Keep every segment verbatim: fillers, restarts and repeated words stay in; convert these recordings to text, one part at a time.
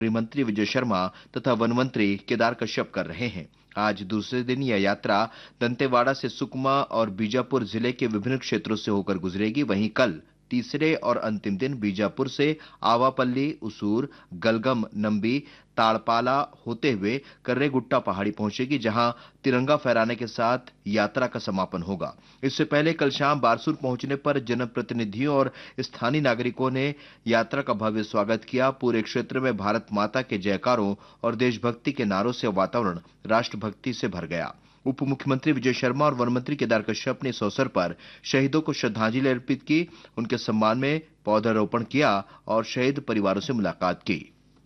मंत्री विजय शर्मा तथा वन मंत्री केदार कश्यप कर रहे हैं। आज दूसरे दिन यह यात्रा दंतेवाड़ा से सुकमा और बीजापुर जिले के विभिन्न क्षेत्रों से होकर गुजरेगी। वहीं कल तीसरे और अंतिम दिन बीजापुर से आवापल्ली, उसूर, गलगम, नंबी, ताड़पाला होते हुए कर्रेगुट्टा पहाड़ी पहुंचेगी, जहां तिरंगा फहराने के साथ यात्रा का समापन होगा। इससे पहले कल शाम बारसूर पहुंचने पर जनप्रतिनिधियों और स्थानीय नागरिकों ने यात्रा का भव्य स्वागत किया। पूरे क्षेत्र में भारत माता के जयकारों और देशभक्ति के नारों से वातावरण राष्ट्रभक्ति से भर गया। उप मुख्यमंत्री विजय शर्मा और वन मंत्री केदार कश्यप ने इस अवसर पर शहीदों को श्रद्धांजलि अर्पित की, उनके सम्मान में पौधारोपण किया और शहीद परिवारों से मुलाकात की।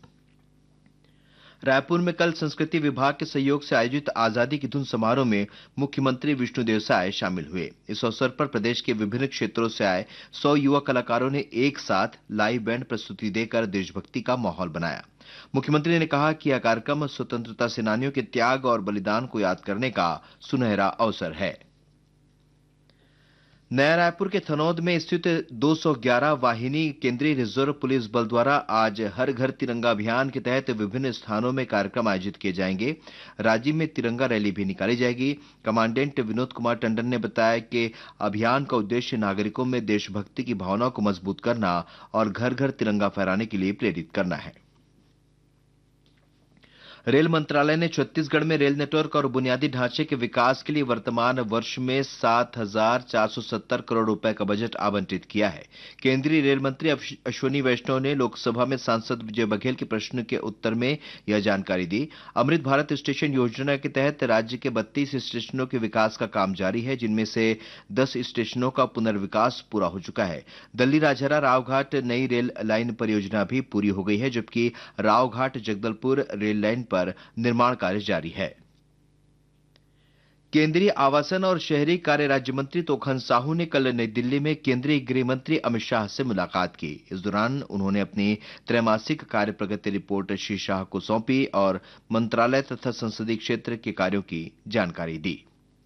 रायपुर में कल संस्कृति विभाग के सहयोग से आयोजित आजादी की धुन समारोह में मुख्यमंत्री विष्णुदेव साय शामिल हुए। इस अवसर पर प्रदेश के विभिन्न क्षेत्रों से आए सौ युवा कलाकारों ने एक साथ लाइव बैंड प्रस्तुति देकर देशभक्ति का माहौल बनाया। मुख्यमंत्री ने कहा कि यह कार्यक्रम स्वतंत्रता सेनानियों के त्याग और बलिदान को याद करने का सुनहरा अवसर है। नया रायपुर के थनौद में स्थित दो सौ ग्यारह वाहिनी केंद्रीय रिजर्व पुलिस बल द्वारा आज हर घर तिरंगा अभियान के तहत विभिन्न स्थानों में कार्यक्रम आयोजित किए जाएंगे। राज्य में तिरंगा रैली भी निकाली जाएगी। कमांडेंट विनोद कुमार टंडन ने बताया कि अभियान का उद्देश्य नागरिकों में देशभक्ति की भावना को मजबूत करना और घर घर तिरंगा फहराने के लिए प्रेरित करना है। रेल मंत्रालय ने छत्तीसगढ़ में रेल नेटवर्क और बुनियादी ढांचे के विकास के लिए वर्तमान वर्ष में सात हजार चार सौ सत्तर करोड़ रुपए का बजट आवंटित किया है। केंद्रीय रेल मंत्री अश्विनी वैष्णव ने लोकसभा में सांसद विजय बघेल के प्रश्न के उत्तर में यह जानकारी दी। अमृत भारत स्टेशन योजना के तहत राज्य के बत्तीस स्टेशनों के विकास का काम जारी है, जिनमें से दस स्टेशनों का पुनर्विकास पूरा हो चुका है। दल्ली राजहरा रावघाट नई रेल लाइन परियोजना भी पूरी हो गई है, जबकि रावघाट जगदलपुर रेल लाइन पर निर्माण कार्य जारी है। केंद्रीय आवासन और शहरी कार्य राज्य मंत्री तोखन साहू ने कल नई दिल्ली में केंद्रीय गृह मंत्री अमित शाह से मुलाकात की। इस दौरान उन्होंने अपनी त्रैमासिक कार्य प्रगति रिपोर्ट श्री शाह को सौंपी और मंत्रालय तथा संसदीय क्षेत्र के कार्यों की जानकारी दी।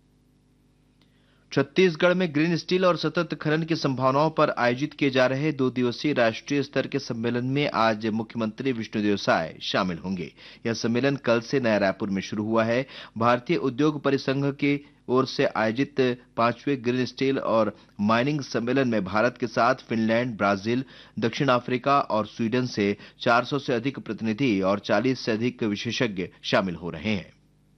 छत्तीसगढ़ में ग्रीन स्टील और सतत खनन की संभावनाओं पर आयोजित किए जा रहे दो दिवसीय राष्ट्रीय स्तर के सम्मेलन में आज मुख्यमंत्री विष्णुदेव साय शामिल होंगे। यह सम्मेलन कल से नया रायपुर में शुरू हुआ है। भारतीय उद्योग परिसंघ की ओर से आयोजित पांचवें ग्रीन स्टील और माइनिंग सम्मेलन में भारत के साथ फिनलैंड, ब्राजील, दक्षिण अफ्रीका और स्वीडन से चार सौ से अधिक प्रतिनिधि और चालीस से अधिक विशेषज्ञ शामिल हो रहे हैं।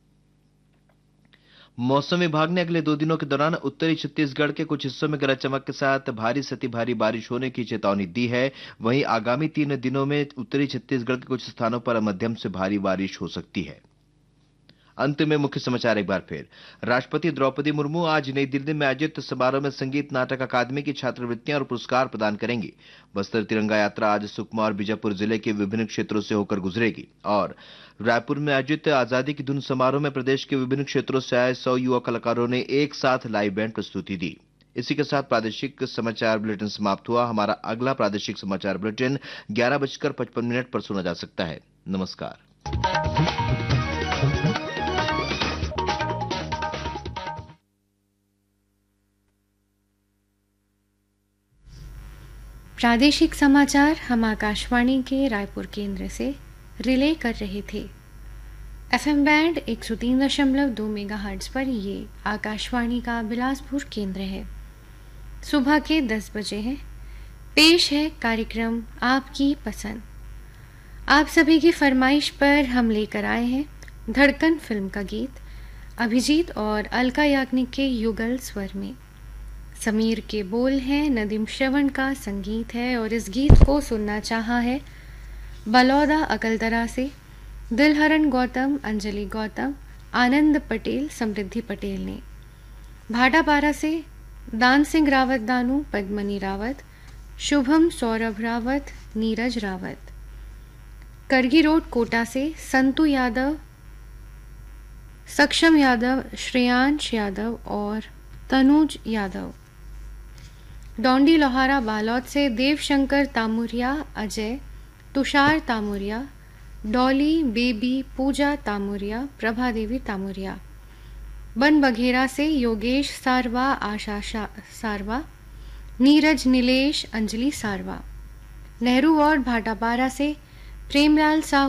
मौसम विभाग ने अगले दो दिनों के दौरान उत्तरी छत्तीसगढ़ के कुछ हिस्सों में गरज चमक के साथ भारी से अति भारी बारिश होने की चेतावनी दी है। वहीं आगामी तीन दिनों में उत्तरी छत्तीसगढ़ के कुछ स्थानों पर मध्यम से भारी बारिश हो सकती है। अंत में मुख्य समाचार एक बार फिर। राष्ट्रपति द्रौपदी मुर्मू आज नई दिल्ली में आयोजित समारोह में संगीत नाटक अकादमी की छात्रवृत्तियां और पुरस्कार प्रदान करेंगी। बस्तर तिरंगा यात्रा आज सुकमा और बीजापुर जिले के विभिन्न क्षेत्रों से होकर गुजरेगी। और रायपुर में आयोजित आजादी की धुन समारोह में प्रदेश के विभिन्न क्षेत्रों से आए सौ युवा कलाकारों ने एक साथ लाइव बैंड प्रस्तुति दी। इसी के साथ प्रादेशिक समाचार बुलेटिन समाप्त हुआ। हमारा अगला प्रादेशिक समाचार बुलेटिन ग्यारह बजकर पचपन मिनट पर सुना जा सकता है। नमस्कार। प्रादेशिक समाचार हम आकाशवाणी के रायपुर केंद्र से रिले कर रहे थे। एफएम बैंड एक सौ तीन दशमलव दो मेगाहर्ट्ज पर ये आकाशवाणी का बिलासपुर केंद्र है। सुबह के दस बजे हैं। पेश है कार्यक्रम आपकी पसंद। आप सभी की फरमाइश पर हम लेकर आए हैं धड़कन फिल्म का गीत अभिजीत और अलका याग्निक के युगल स्वर में। समीर के बोल हैं, नदीम श्रवण का संगीत है और इस गीत को सुनना चाहा है बलौदा अकलतरा से दिलहरण गौतम, अंजलि गौतम, आनंद पटेल, समृद्धि पटेल ने। भाटापारा से दान सिंह रावत दानू, पद्मनी रावत, शुभम सौरभ रावत, नीरज रावत। करगी रोड कोटा से संतु यादव, सक्षम यादव, श्रेयांश यादव और तनुज यादव। डोंडी लोहारा बालौद से देवशंकर तामुरिया, अजय, तुषार तामुरिया, डॉली, बेबी, पूजा तामुरिया, प्रभा देवी तामुरिया। बन बघेरा से योगेश सारवा, आशा सारवा, नीरज, नीलेश, अंजलि सारवा। नेहरू वार्ड भाटापारा से प्रेमलाल साहू